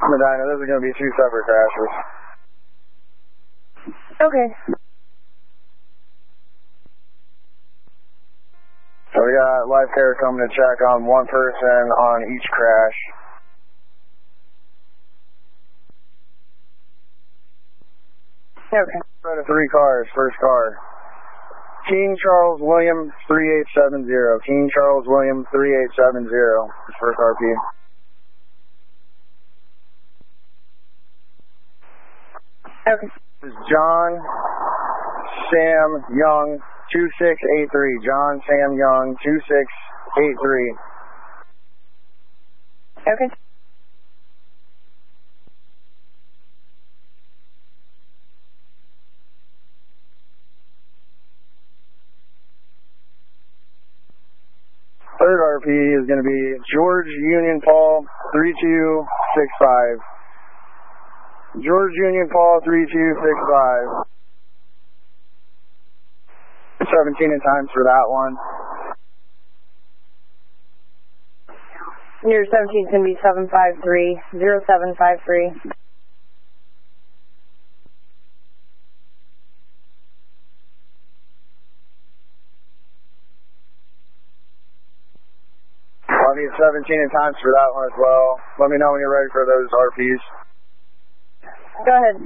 Medina, those are going to be two separate crashes. Okay. So we got life care coming to check on one person on each crash. Okay. Out of 3 cars, first car. King Charles William 3870. King Charles William 3870. First RP. Okay. This is John Sam Young 2683. John Sam Young 2683. Okay. Third RP is going to be George Union Paul 3265. George Union Paul 3265. 17 in times for that one. Your 17 is going to be 753-0753. I'll need 17 in times for that one as well. Let me know when you're ready for those RPs. Go ahead.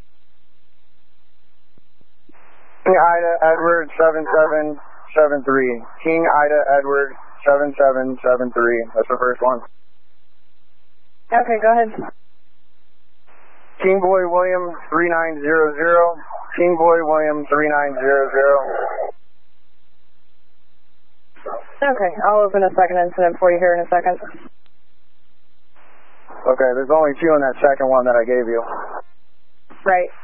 King Ida Edward 7773. King Ida Edward 7773. That's the first one. Okay, go ahead. King Boy William 3900. King Boy William 3900. Okay, I'll open a second incident for you here in a second. Okay, there's only 2 in that second one that I gave you. Right.